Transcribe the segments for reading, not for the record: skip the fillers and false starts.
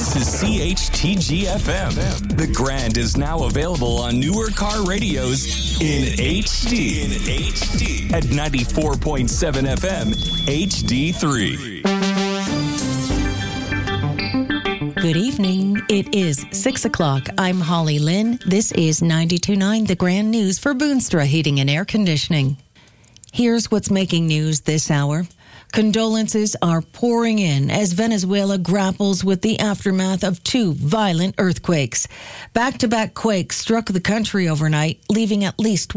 This is CHTG-FM. The Grand is now available on newer car radios in HD. At 94.7 FM, HD3. Good evening. It is 6 o'clock. I'm Holly Lynn. This is 92.9 The Grand News for Boonstra Heating and Air Conditioning. Here's what's making news this hour. Condolences are pouring in as Venezuela grapples with the aftermath of two violent earthquakes. Back-to-back quakes struck the country overnight, leaving at least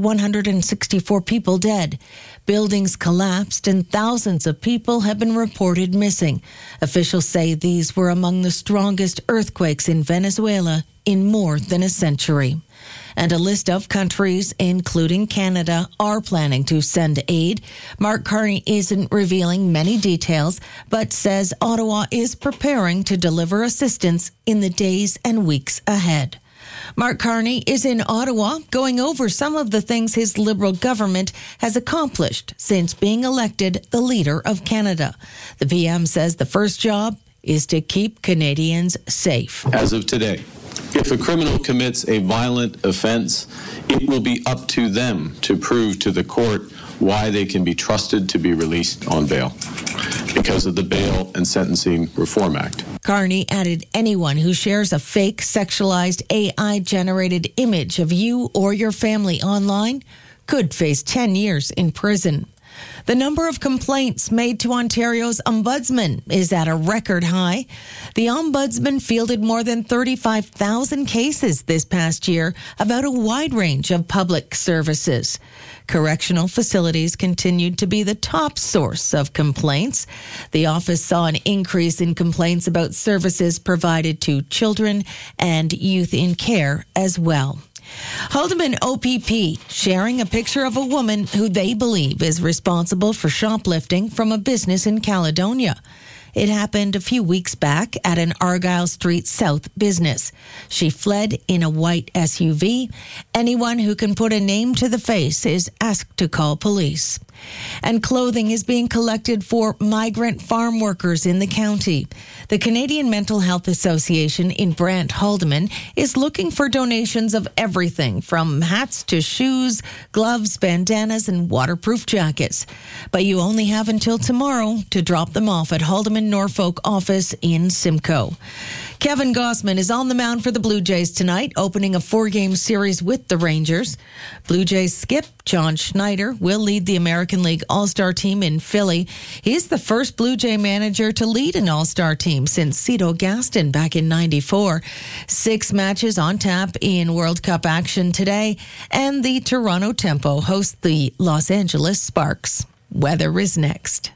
164 people dead. Buildings collapsed and thousands of people have been reported missing. Officials say these were among the strongest earthquakes in Venezuela in more than a century. And a list of countries, including Canada, are planning to send aid. Mark Carney isn't revealing many details, but says Ottawa is preparing to deliver assistance in the days and weeks ahead. Mark Carney is in Ottawa going over some of the things his Liberal government has accomplished since being elected the leader of Canada. The PM says the first job is to keep Canadians safe. As of today, if a criminal commits a violent offense, it will be up to them to prove to the court why they can be trusted to be released on bail because of the Bail and Sentencing Reform Act. Carney added anyone who shares a fake sexualized AI-generated image of you or your family online could face 10 years in prison. The number of complaints made to Ontario's Ombudsman is at a record high. The Ombudsman fielded more than 35,000 cases this past year about a wide range of public services. Correctional facilities continued to be the top source of complaints. The office saw an increase in complaints about services provided to children and youth in care as well. Haldeman OPP sharing a picture of a woman who they believe is responsible for shoplifting from a business in Caledonia. It happened a few weeks back at an Argyle Street South business. She fled in a white SUV. Anyone who can put a name to the face is asked to call police. And clothing is being collected for migrant farm workers in the county. The Canadian Mental Health Association in Brant Haldeman is looking for donations of everything from hats to shoes, gloves, bandanas, and waterproof jackets. But you only have until tomorrow to drop them off at Haldeman Norfolk office in Simcoe. Kevin Gossman is on the mound for the Blue Jays tonight, opening a 4-game series with the Rangers. Blue Jays skip John Schneider will lead the American League All-Star team in Philly. He's the first Blue Jay manager to lead an All-Star team since Cito Gaston back in '94. 6 matches on tap in World Cup action today, and the Toronto Tempo hosts the Los Angeles Sparks. Weather is next.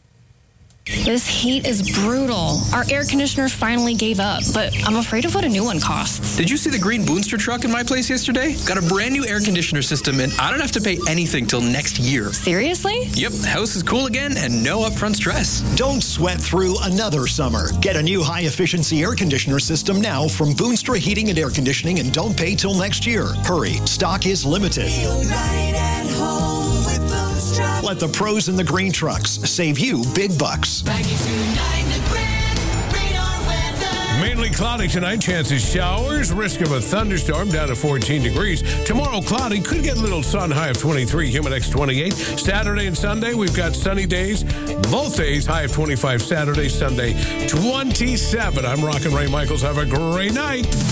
This heat is brutal. Our air conditioner finally gave up, but I'm afraid of what a new one costs. Did you see the green Boonstra truck in my place yesterday? Got a brand new air conditioner system, and I don't have to pay anything till next year. Seriously? Yep, house is cool again and no upfront stress. Don't sweat through another summer. Get a new high-efficiency air conditioner system now from Boonstra Heating and Air Conditioning and don't pay till next year. Hurry, stock is limited. Feel right at home with Boonstra. Let the pros in the green trucks save you big bucks. 92.9 The Grand, radar weather. Mainly cloudy tonight, chances showers, risk of a thunderstorm down to 14 degrees. Tomorrow cloudy, could get a little sun, high of 23, humid 28. Saturday and Sunday, we've got sunny days. Both days, high of 25 Saturday, Sunday 27. I'm Rockin' Ray Michaels. Have a great night.